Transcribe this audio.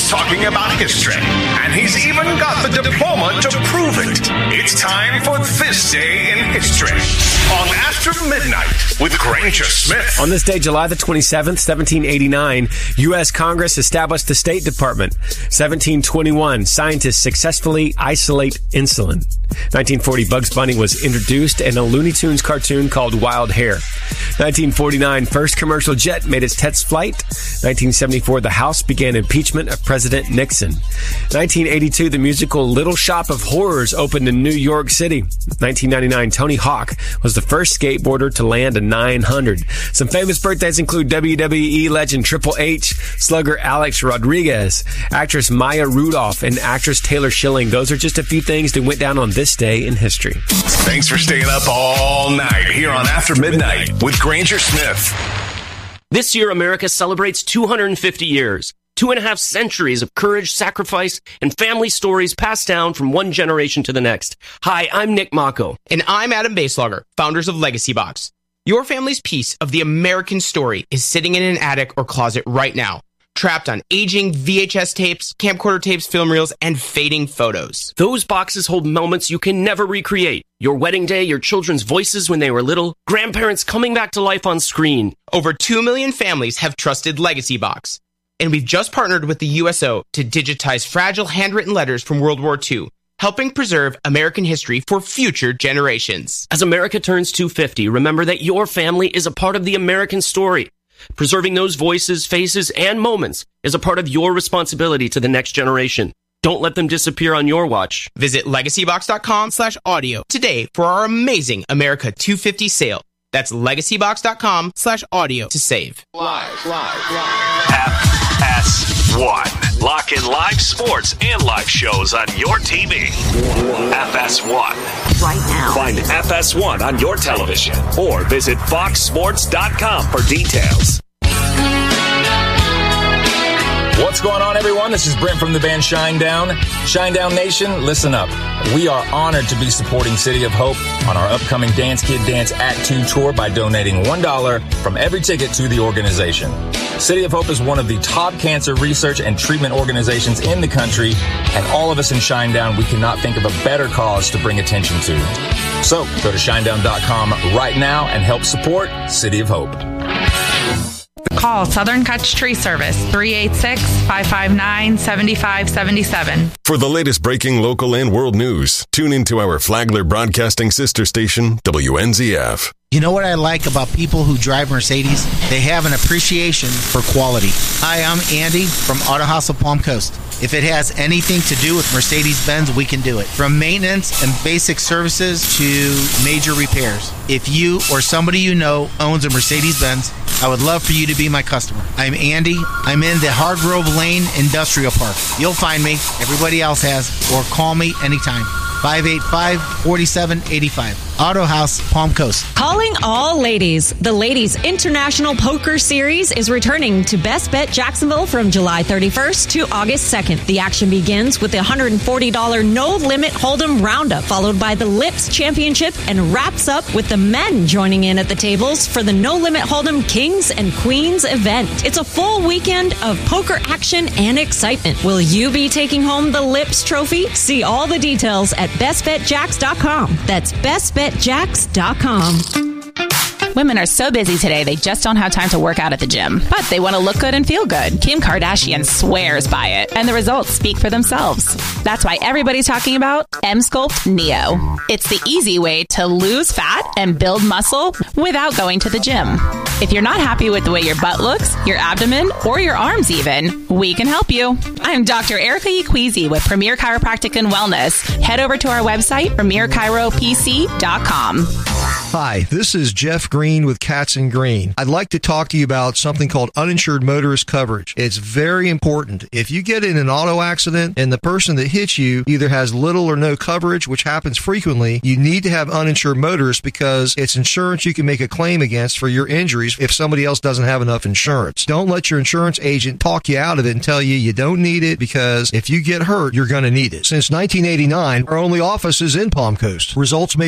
He's talking about history, and he's even got the diploma to prove it. It's time for This Day in History on After Midnight with Granger Smith. On this day, July the 27th, 1789, U.S. Congress established the State Department. 1721, scientists successfully isolate insulin. 1940, Bugs Bunny was introduced in a Looney Tunes cartoon called Wild Hare. 1949, first commercial jet made its test flight. 1974, the House began impeachment of President Nixon. 1982, the musical Little Shop of Horrors opened in New York City. 1999, Tony Hawk was the first skateboarder to land a 900. Some famous birthdays include WWE legend Triple H, slugger Alex Rodriguez, actress Maya Rudolph, and actress Taylor Schilling. Those are just a few things that went down on this day in history. Thanks for staying up all night here on After Midnight with Granger Smith. This year, America celebrates 250 years. 2.5 centuries of courage, sacrifice, and family stories passed down from one generation to the next. Hi, I'm Nick Mako. And I'm Adam Baselogger, founders of Legacy Box. Your family's piece of the American story is sitting in an attic or closet right now, trapped on aging VHS tapes, camcorder tapes, film reels, and fading photos. Those boxes hold moments you can never recreate. Your wedding day, your children's voices when they were little, grandparents coming back to life on screen. Over 2 million families have trusted Legacy Box. And we've just partnered with the USO to digitize fragile handwritten letters from World War II, helping preserve American history for future generations. As America turns 250, remember that your family is a part of the American story. Preserving those voices, faces, and moments is a part of your responsibility to the next generation. Don't let them disappear on your watch. Visit legacybox.com/audio today for our amazing America 250 sale. That's legacybox.com/audio to save. Live. FS1. Lock in live sports and live shows on your TV. FS1. Right now. Find FS1 on your television or visit foxsports.com for details. What's going on, everyone? This is Brent from the band Shinedown. Shinedown Nation, listen up. We are honored to be supporting City of Hope on our upcoming Dance Kid Dance Act 2 tour by donating $1 from every ticket to the organization. City of Hope is one of the top cancer research and treatment organizations in the country, and all of us in Shinedown, we cannot think of a better cause to bring attention to. So, go to shinedown.com right now and help support City of Hope. Call Southern Kutch Tree Service, 386-559-7577. For the latest breaking local and world news, tune into our Flagler Broadcasting sister station, WNZF. You know what I like about people who drive Mercedes? They have an appreciation for quality. Hi, I'm Andy from Auto House of Palm Coast. If it has anything to do with Mercedes-Benz, we can do it. From maintenance and basic services to major repairs. If you or somebody you know owns a Mercedes-Benz, I would love for you to be my customer. I'm Andy. I'm in the Hardgrove Lane Industrial Park. You'll find me. Everybody else has. Or call me anytime. 585-4785. Auto House, Palm Coast. Calling all ladies. The Ladies International Poker Series is returning to Best Bet Jacksonville from July 31st to August 2nd. The action begins with the $140 No Limit Hold'em Roundup, followed by the Lips Championship, and wraps up with the men joining in at the tables for the No Limit Hold'em Kings and Queens event. It's a full weekend of poker action and excitement. Will you be taking home the Lips Trophy? See all the details at bestbetjacks.com. That's bestbetjacks.com. Women are so busy today, they just don't have time to work out at the gym. But they want to look good and feel good. Kim Kardashian swears by it, and the results speak for themselves. That's why everybody's talking about Emsculpt Neo. It's the easy way to lose fat and build muscle without going to the gym. If you're not happy with the way your butt looks, your abdomen, or your arms even, we can help you. I'm Dr. Erica Equeezy with Premier Chiropractic and Wellness. Head over to our website, premierchiropc.com. Hi, this is Jeff Green with Cats and Green. I'd like to talk to you about something called uninsured motorist coverage. It's very important. If you get in an auto accident and the person that hits you either has little or no coverage, which happens frequently, you need to have uninsured motorists because it's insurance you can make a claim against for your injuries if somebody else doesn't have enough insurance. Don't let your insurance agent talk you out of it and tell you don't need it, because if you get hurt, you're going to need it. Since 1989, our only office is in Palm Coast. Results may